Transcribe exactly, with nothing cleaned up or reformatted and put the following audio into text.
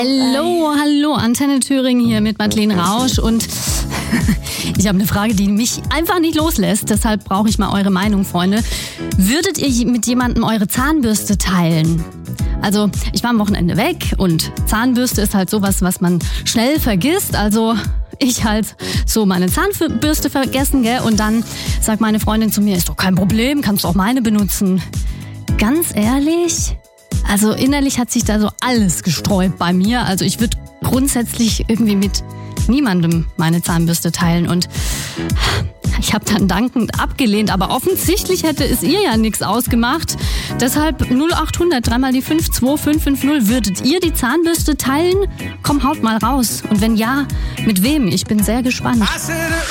Hallo, hallo, Antenne Thüringen hier mit Madeleine Rausch und ich habe eine Frage, die mich einfach nicht loslässt, deshalb brauche ich mal eure Meinung, Freunde. Würdet ihr mit jemandem eure Zahnbürste teilen? Also ich war am Wochenende weg und Zahnbürste ist halt sowas, was man schnell vergisst, also ich halt so meine Zahnbürste vergessen, gell? Und dann sagt meine Freundin zu mir, ist doch kein Problem, kannst du auch meine benutzen. Ganz ehrlich, also innerlich hat sich da so alles gesträubt bei mir. Also ich würde grundsätzlich irgendwie mit niemandem meine Zahnbürste teilen und ich habe dann dankend abgelehnt, aber offensichtlich hätte es ihr ja nichts ausgemacht. Deshalb null acht hundert, dreimal die fünf, zwei fünf fünf null. Würdet ihr die Zahnbürste teilen? Komm, haut mal raus. Und wenn ja, mit wem? Ich bin sehr gespannt.